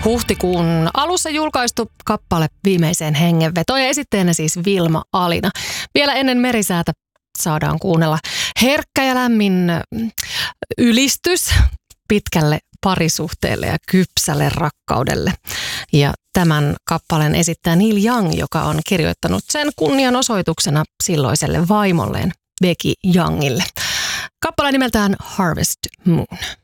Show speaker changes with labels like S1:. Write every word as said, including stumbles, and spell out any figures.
S1: Huhtikuun alussa julkaistu kappale Viimeiseen hengenvetoon ja esitteenä siis Vilma Alina. Vielä ennen Merisäätä saadaan kuunnella herkkä ja lämmin ylistys pitkälle parisuhteelle ja kypsälle rakkaudelle. Ja tämän kappaleen esittää Neil Young, joka on kirjoittanut sen kunnianosoituksena silloiselle vaimolleen Becky Youngille. Kappale nimeltään Harvest Moon.